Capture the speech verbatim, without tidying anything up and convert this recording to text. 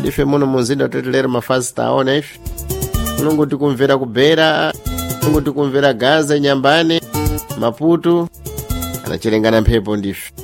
ndife muno muzinda totelera mafazi taona ife mulungu tikumvera kubera mulungu tikumvera Gaza Nyambane Maputo anachilengana mphepo ndife